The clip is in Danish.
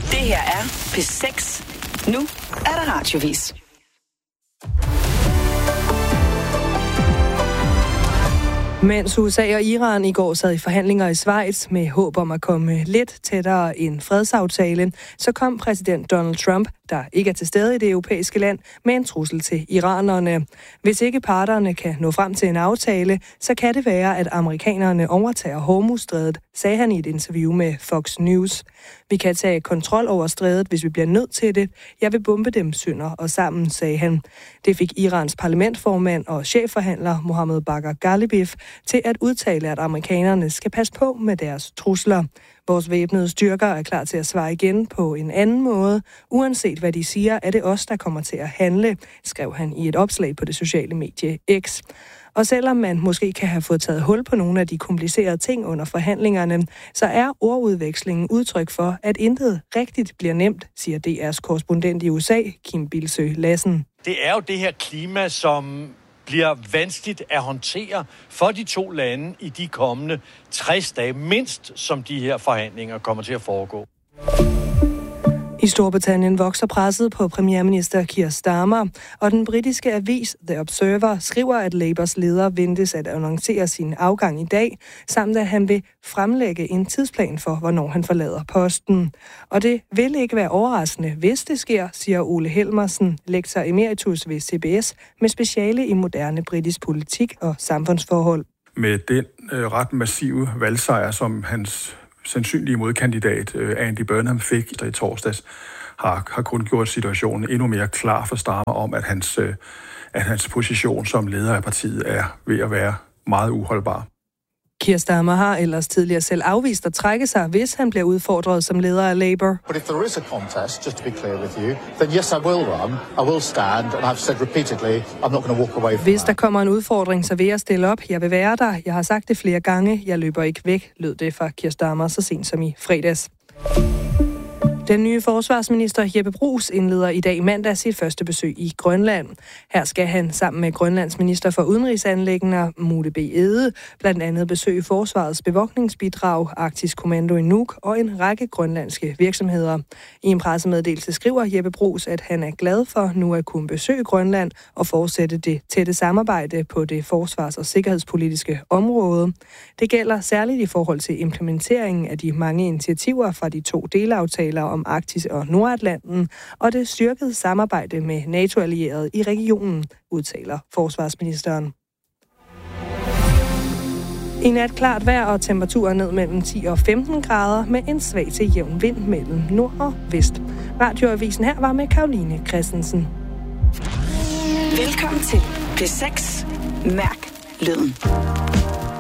Det her er P6. Nu er der radiovis. Mens USA og Iran i går sad i forhandlinger i Schweiz med håb om at komme lidt tættere en fredsaftale, så kom præsident Donald Trump, der ikke er til stede i det europæiske land, med en trussel til iranerne. Hvis ikke parterne kan nå frem til en aftale, så kan det være, at amerikanerne overtager Hormuzstrædet, sagde han i et interview med Fox News. Vi kan tage kontrol over strædet, hvis vi bliver nødt til det. Jeg vil bombe dem sønder og sammen, sagde han. Det fik Irans parlamentformand og chefforhandler Mohammed Bagher Ghalibaf til at udtale, at amerikanerne skal passe på med deres trusler. Vores væbnede styrker er klar til at svare igen på en anden måde. Uanset hvad de siger, er det os, der kommer til at handle, skrev han i et opslag på det sociale medie X. Og selvom man måske kan have fået taget hul på nogle af de komplicerede ting under forhandlingerne, så er ordudvekslingen udtryk for, at intet rigtigt bliver nemt, siger DR's korrespondent i USA, Kim Bilsøe Lassen. Det er jo det her klima, som bliver vanskeligt at håndtere for de to lande i de kommende 60 dage, mindst som de her forhandlinger kommer til at foregå. I Storbritannien vokser presset på premierminister Keir Starmer, og den britiske avis The Observer skriver, at Labours leder ventes at annoncere sin afgang i dag, samt at han vil fremlægge en tidsplan for, hvornår han forlader posten. Og det vil ikke være overraskende, hvis det sker, siger Ole Helmersen, lektor emeritus ved CBS, med speciale i moderne britisk politik og samfundsforhold. Med den ret massive valgsejr, som hans sandsynlige modkandidat Andy Burnham fik i torsdags, har kun gjort situationen endnu mere klar for Starmer om, at hans position som leder af partiet er ved at være meget uholdbar. Keir Starmer har ellers tidligere selv afvist at trække sig, hvis han bliver udfordret som leder af Labour. But if there is a contest, just to be clear with you, then yes, I will run, I will stand, and I've said repeatedly, I'm not going to walk away from Hvis der kommer en udfordring, så vil jeg stille op. Jeg vil være der. Jeg har sagt det flere gange. Jeg løber ikke væk, lød det fra Keir Starmer så sent som i fredags. Den nye forsvarsminister Jeppe Bruus indleder i dag mandag sit første besøg i Grønland. Her skal han sammen med Grønlands minister for udenrigsanliggender, Mule B. Ede, blandt andet besøge forsvarets bevogtningsbidrag, Arktisk Kommando i Nuuk og en række grønlandske virksomheder. I en pressemeddelelse skriver Jeppe Bruus, at han er glad for nu at kunne besøge Grønland og fortsætte det tætte samarbejde på det forsvars- og sikkerhedspolitiske område. Det gælder særligt i forhold til implementeringen af de mange initiativer fra de to delaftaler om Arktis og Nordatlanten, og det styrkede samarbejde med NATO-allierede i regionen, udtaler forsvarsministeren. I nat klart vejr og temperaturer ned mellem 10 og 15 grader med en svag til jævn vind mellem nord og vest. Radioavisen her var med Karoline Christensen. Velkommen til P6. Mærk lyden.